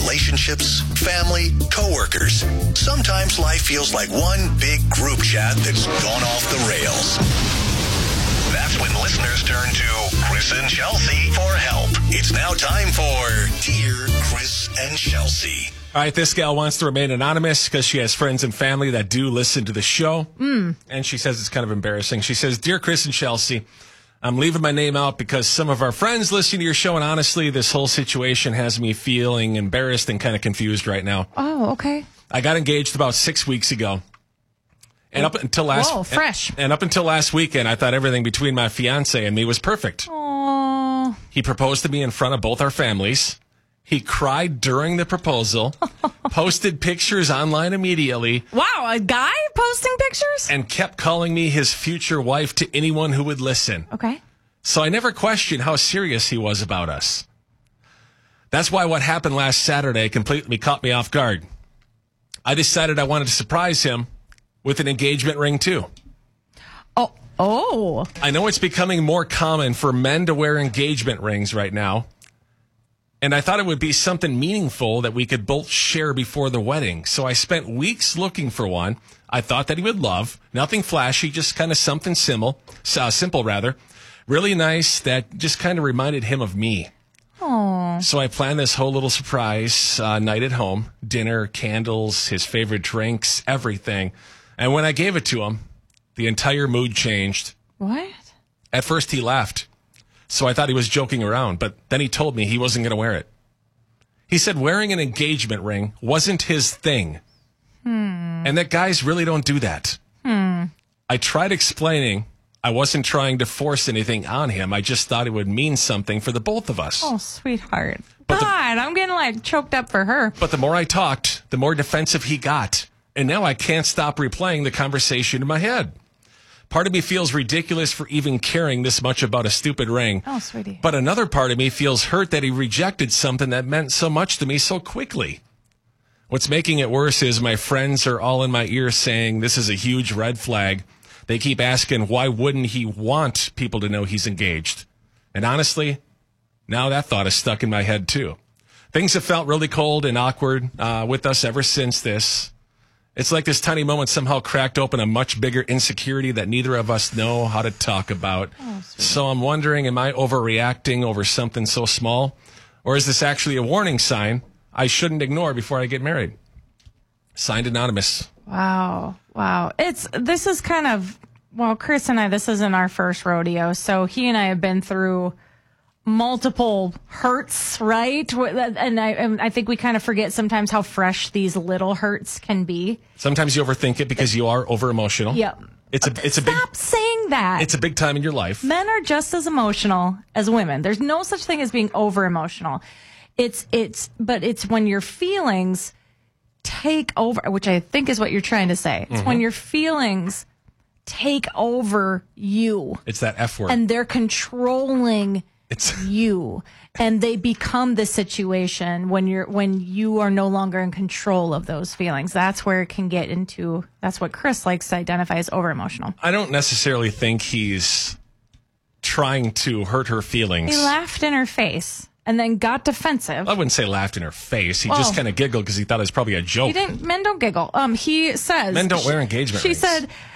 relationships, family, coworkers. Sometimes life feels like one big group chat that's gone off the rails. That's when listeners turn to Chris and Chelsea for help. It's now time for Dear Chris and Chelsea. All right, this gal wants to remain anonymous because she has friends and family that do listen to the show. And she says it's kind of embarrassing. She says, Dear Chris and Chelsea, I'm leaving my name out because some of our friends listen to your show, and honestly, this whole situation has me feeling embarrassed and kind of confused right now. Oh, okay. I got engaged about 6 weeks ago. And up until last And up until last weekend, I thought everything between my fiance and me was perfect. Aww. He proposed to me in front of both our families. He cried during the proposal, posted pictures online immediately. Wow, a guy posting pictures? And kept calling me his future wife to anyone who would listen. Okay. So I never questioned how serious he was about us. That's why what happened last Saturday completely caught me off guard. I decided I wanted to surprise him with an engagement ring, too. Oh. I know it's becoming more common for men to wear engagement rings right now. And I thought it would be something meaningful that we could both share before the wedding. So I spent weeks looking for one. I thought that he would love. Nothing flashy, just kind of something simple, really nice that just kind of reminded him of me. Aww. So I planned this whole little surprise night at home. Dinner, candles, his favorite drinks, everything. And when I gave it to him, the entire mood changed. What? At first he laughed. So I thought he was joking around, but then he told me he wasn't going to wear it. He said wearing an engagement ring wasn't his thing. And that guys really don't do that. I tried explaining I wasn't trying to force anything on him. I just thought it would mean something for the both of us. Oh, sweetheart. I'm getting choked up for her. But the more I talked, the more defensive he got. And now I can't stop replaying the conversation in my head. Part of me feels ridiculous for even caring this much about a stupid ring. Oh, sweetie. But another part of me feels hurt that he rejected something that meant so much to me so quickly. What's making it worse is my friends are all in my ear saying this is a huge red flag. They keep asking, why wouldn't he want people to know he's engaged? And honestly, now that thought is stuck in my head too. Things have felt really cold and awkward with us ever since this. It's like this tiny moment somehow cracked open a much bigger insecurity that neither of us know how to talk about. So I'm wondering, am I overreacting over something so small? Or is this actually a warning sign I shouldn't ignore before I get married? Signed, Anonymous. Wow. This is kind of, Chris and I, this isn't our first rodeo. So he and I have been through multiple hurts, right? And I think we kind of forget sometimes how fresh these little hurts can be. Sometimes you overthink it because you are over emotional. Yep. Stop saying that. It's a big time in your life. Men are just as emotional as women. There's no such thing as being over emotional. But it's when your feelings take over, which I think is what you're trying to say. It's when your feelings take over you. It's that F word. And they're controlling you, and they become the situation when you are no longer in control of those feelings. That's where it can get into. That's what Chris likes to identify as over emotional. I don't necessarily think he's trying to hurt her feelings. He laughed in her face and then got defensive. I wouldn't say laughed in her face. He just kind of giggled because he thought it was probably a joke. Men don't giggle. He says men don't wear engagement rings. She said,